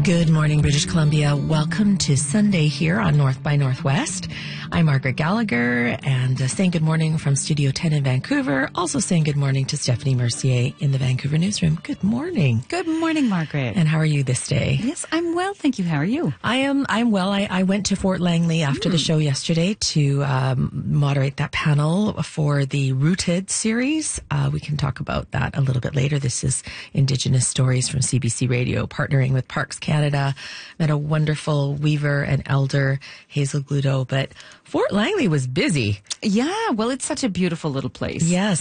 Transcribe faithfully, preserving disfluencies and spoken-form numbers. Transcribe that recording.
Good morning, British Columbia. Welcome to Sunday here on North by Northwest. I'm Margaret Gallagher, and uh, saying good morning from Studio ten in Vancouver. Also saying good morning to Stephanie Mercier in the Vancouver newsroom. Good morning. Good morning, Margaret. And how are you this day? Yes, I'm well, thank you. How are you? I am I'm well. I, I went to Fort Langley after mm. the show yesterday to um, moderate that panel for the Rooted series. Uh, we can talk about that a little bit later. This is Indigenous Stories from C B C Radio, partnering with Parks Canada. Met a wonderful weaver and elder, Hazel Gludo, but Fort Langley was busy. Yeah, well, it's such a beautiful little place. Yes.